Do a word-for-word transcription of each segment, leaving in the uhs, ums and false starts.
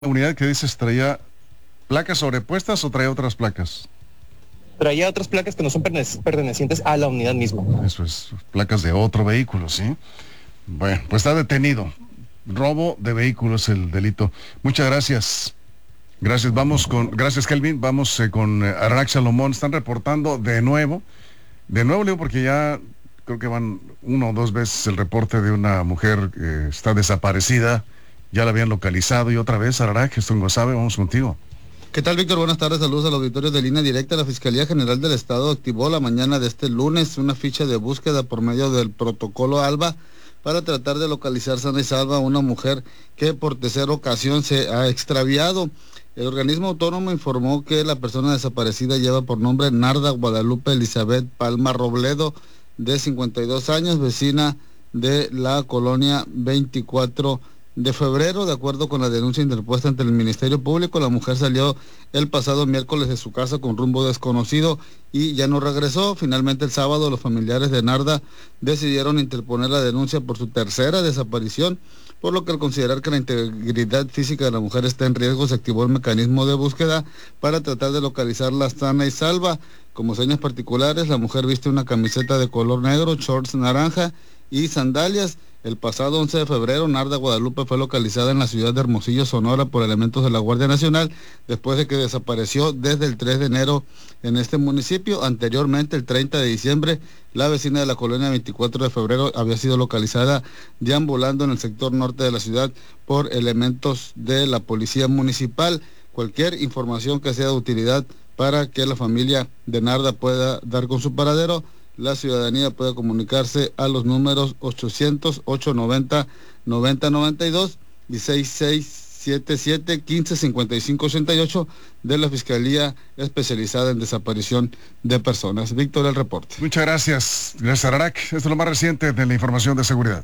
La unidad que dices traía placas sobrepuestas o traía otras placas. Traía otras placas que no son pertenecientes a la unidad misma. Eso es, placas de otro vehículo, ¿sí? Bueno, pues está detenido. Robo de vehículos es el delito. Muchas gracias. Gracias, vamos con, gracias Kelvin, vamos eh, con eh, Ararac Salomón. Están reportando de nuevo, de nuevo Leo, porque ya creo que van una o dos veces el reporte de una mujer que está desaparecida. Ya la habían localizado y otra vez, Ararac, esto en Guasave, vamos contigo. ¿Qué tal, Víctor? Buenas tardes, saludos al auditorio de Línea Directa. La Fiscalía General del Estado activó la mañana de este lunes una ficha de búsqueda por medio del protocolo ALBA para tratar de localizar sana y salva a una mujer que por tercera ocasión se ha extraviado. El organismo autónomo informó que la persona desaparecida lleva por nombre Narda Guadalupe Elizabeth Palma Robledo, de cincuenta y dos años, vecina de la colonia veinticuatro de febrero. De acuerdo con la denuncia interpuesta ante el Ministerio Público, la mujer salió el pasado miércoles de su casa con rumbo desconocido y ya no regresó. Finalmente, el sábado, los familiares de Narda decidieron interponer la denuncia por su tercera desaparición, por lo que al considerar que la integridad física de la mujer está en riesgo, se activó el mecanismo de búsqueda para tratar de localizarla sana y salva. Como señas particulares, la mujer viste una camiseta de color negro, shorts naranja y sandalias. El pasado once de febrero, Narda Guadalupe fue localizada en la ciudad de Hermosillo, Sonora, por elementos de la Guardia Nacional, después de que desapareció desde el tres de enero en este municipio. Anteriormente, el treinta de diciembre, la vecina de la colonia veinticuatro de febrero había sido localizada deambulando en el sector norte de la ciudad por elementos de la policía municipal. Cualquier información que sea de utilidad para que la familia de Narda pueda dar con su paradero, la ciudadanía puede comunicarse a los números ochocientos, ochocientos noventa, noventa noventa y dos y seis seis siete siete, quince cincuenta y cinco ochenta y ocho de la Fiscalía Especializada en Desaparición de Personas. Víctor, el reporte. Muchas gracias. Gracias, Ararac. Esto es lo más reciente de la información de seguridad.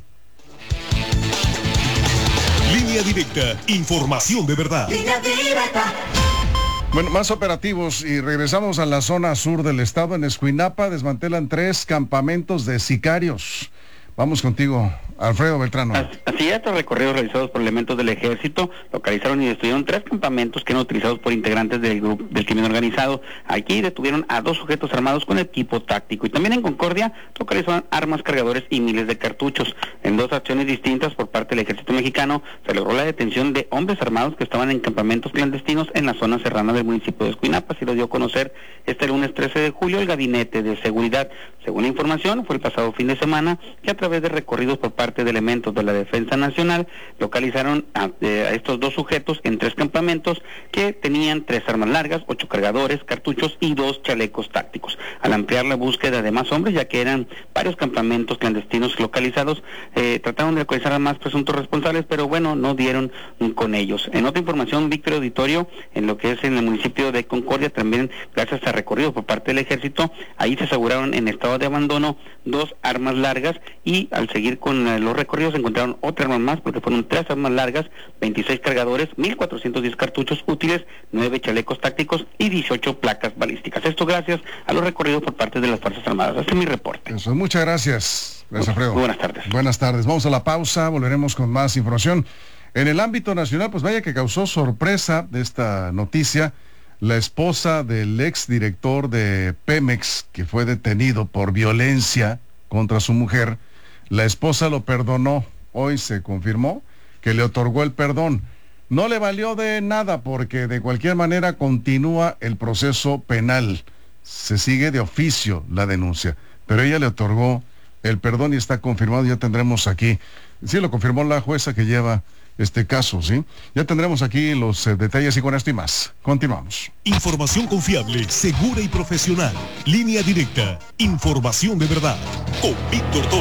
Línea Directa, información de verdad. Línea Directa. Bueno, más operativos y regresamos a la zona sur del estado. En Escuinapa desmantelan tres campamentos de sicarios. Vamos contigo, Alfredo Beltrano. Así, estos recorridos realizados por elementos del ejército localizaron y destruyeron tres campamentos que eran utilizados por integrantes del grupo del crimen organizado. Aquí detuvieron a dos sujetos armados con equipo táctico, y también en Concordia localizaron armas, cargadores y miles de cartuchos. En dos acciones distintas por parte del ejército mexicano se logró la detención de hombres armados que estaban en campamentos clandestinos en la zona serrana del municipio de Escuinapa. Así lo dio a conocer este lunes trece de julio el Gabinete de Seguridad. Según la información, fue el pasado fin de semana que a través de recorridos por parte de elementos de la Defensa Nacional localizaron a, eh, a estos dos sujetos en tres campamentos que tenían tres armas largas, ocho cargadores, cartuchos y dos chalecos tácticos. Al ampliar la búsqueda de más hombres, ya que eran varios campamentos clandestinos localizados, eh, trataron de localizar a más presuntos responsables, pero bueno, no dieron um, con ellos. En otra información, Víctor Auditorio, en lo que es en el municipio de Concordia, también gracias a recorridos por parte del ejército, ahí se aseguraron en estado de abandono dos armas largas, y al seguir con eh, los recorridos encontraron otra arma más, porque fueron tres armas largas, veintiséis cargadores, mil cuatrocientos diez cartuchos útiles, nueve chalecos tácticos y dieciocho placas balísticas. Esto gracias a los recorridos por parte de las Fuerzas Armadas. Este es mi reporte. Eso, muchas gracias. Gracias, Alfredo. Muy buenas tardes. Buenas tardes. Vamos a la pausa, volveremos con más información. En el ámbito nacional, pues vaya que causó sorpresa esta noticia. La esposa del ex director de Pemex, que fue detenido por violencia contra su mujer, la esposa lo perdonó. Hoy se confirmó que le otorgó el perdón. No le valió de nada porque de cualquier manera continúa el proceso penal. Se sigue de oficio la denuncia, pero ella le otorgó el perdón y está confirmado. Ya tendremos aquí, sí, lo confirmó la jueza que lleva este caso, ¿sí? Ya tendremos aquí los eh, detalles y con esto y más. Continuamos. Información confiable, segura y profesional. Línea Directa, información de verdad. Con Víctor Torres.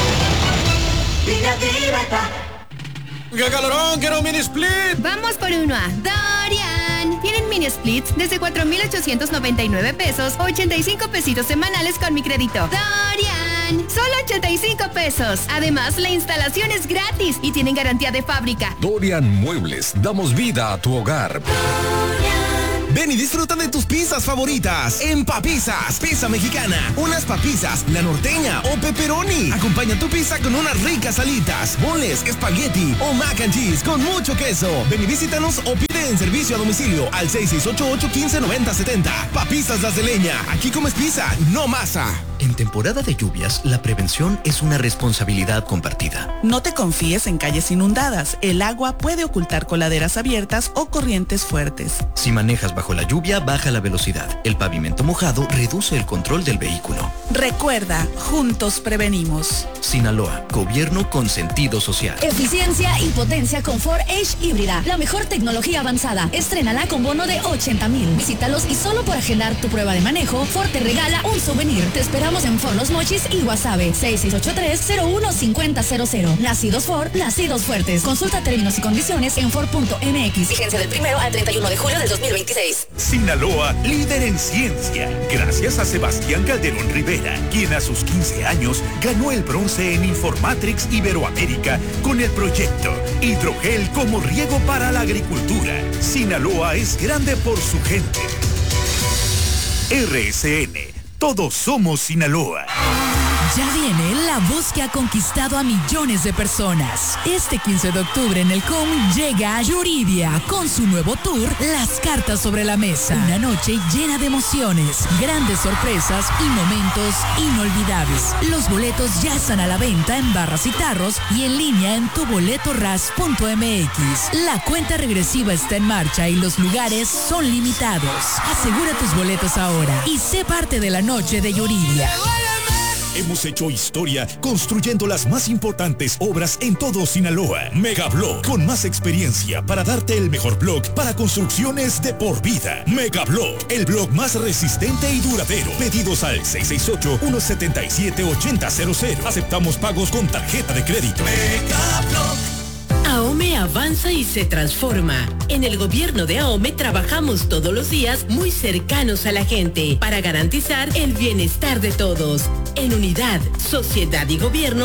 Línea Directa. ¡Qué calorón! ¡Quiero un mini split! Vamos por uno a Dorian. Tienen mini splits desde cuatro mil ochocientos noventa y nueve pesos, ochenta y cinco pesitos semanales con mi crédito. Dorian, solo ochenta y cinco pesos. Además, la instalación es gratis y tienen garantía de fábrica. Dorian Muebles, damos vida a tu hogar. Dorian. Ven y disfruta de tus pizzas favoritas en Papizzas, pizza mexicana, unas papizzas, la norteña o pepperoni. Acompaña tu pizza con unas ricas alitas, boneless, espagueti o mac and cheese con mucho queso. Ven y visítanos o pide en servicio a domicilio al seis seis ocho ocho, uno cinco, nueve cero siete cero. Papizzas Las de Leña, aquí comes pizza, no masa. En temporada de lluvias, la prevención es una responsabilidad compartida. No te confíes en calles inundadas. El agua puede ocultar coladeras abiertas o corrientes fuertes. Si manejas bajo la lluvia, baja la velocidad. El pavimento mojado reduce el control del vehículo. Recuerda, juntos prevenimos. Sinaloa, gobierno con sentido social. Eficiencia y potencia con Ford Edge híbrida. La mejor tecnología avanzada. Estrénala con bono de ochenta mil. Visítalos y solo por agendar tu prueba de manejo, Ford te regala un souvenir. Te esperamos en Ford Los Mochis y Guasave. seis seis ocho tres, cero uno cinco cero cero cero. Nacidos Ford, nacidos fuertes. Consulta términos y condiciones en Ford punto M X. Vigencia del primero al treinta y uno de julio del dos mil veintiséis. Sinaloa, líder en ciencia. Gracias a Sebastián Calderón Rivera, quien a sus quince años ganó el bronce en Informatrix Iberoamérica con el proyecto Hidrogel como riego para la agricultura. Sinaloa es grande por su gente. R S N. Todos somos Sinaloa. Ya viene la voz que ha conquistado a millones de personas. Este quince de octubre en el C O M llega Yuridia con su nuevo tour Las Cartas sobre la Mesa. Una noche llena de emociones, grandes sorpresas y momentos inolvidables. Los boletos ya están a la venta en barras y tarros y en línea en tu boleto ras punto m x. La cuenta regresiva está en marcha y los lugares son limitados. Asegura tus boletos ahora y sé parte de la noche de Yuridia. Hemos hecho historia construyendo las más importantes obras en todo Sinaloa. Megablock, con más experiencia para darte el mejor block para construcciones de por vida. Megablock, el block más resistente y duradero. Pedidos al seis seis ocho, uno siete siete, ocho cero cero cero. Aceptamos pagos con tarjeta de crédito. Megablock. AOME avanza y se transforma. En el gobierno de AOME trabajamos todos los días muy cercanos a la gente para garantizar el bienestar de todos. En unidad, sociedad y gobierno